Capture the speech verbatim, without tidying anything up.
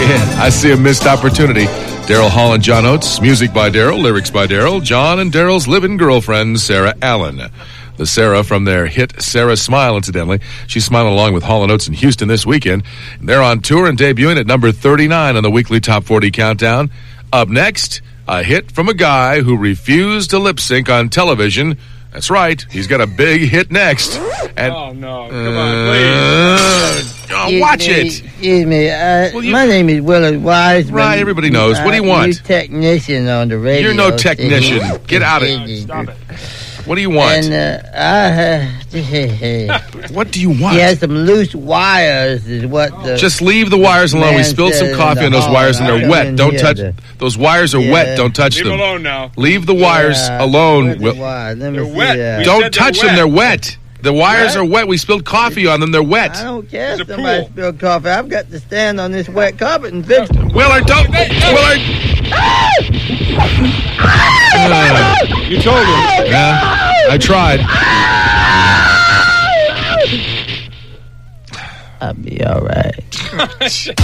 I see a missed opportunity. Daryl Hall and John Oates, music by Daryl, lyrics by Daryl, John and Daryl's live-in girlfriend, Sarah Allen. The Sarah from their hit Sarah Smile, incidentally. She's smiling along with Hall and Oates in Houston this weekend. They're on tour and debuting at number thirty-nine on the weekly Top forty Countdown. Up next, a hit from a guy who refused to lip sync on television. That's right. He's got a big hit next. And, oh, no. Come on, please. Uh, oh, watch me, it. Excuse me. Uh, well, you, my name is Willard Wiseman. Right, everybody knows. What do you want? You're technician on the radio. You're no technician. Get out of it. Stop it. What do you want? And, uh, I, uh, what do you want? He has some loose wires is what the Just leave the wires alone. We spilled some coffee on those wires and they're wet. Don't touch the, those wires are yeah. wet. Don't touch leave them. Leave them alone now. Leave the wires yeah, alone. The wires? Let me they're see wet. that. Don't touch they're them. They're wet. The wires wet? are wet. We spilled coffee on them. They're wet. I don't care It's if a somebody pool. spilled coffee. I've got to stand on this wet carpet and fix it. Willard, don't. Willard. uh, You told him. yeah, I tried. I'll be all right.